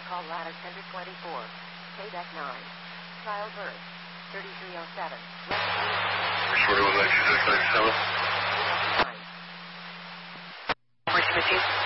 call ladder 10-24. KDEC 9. Childbirth 3307. Shorter 19697. KDEC 9.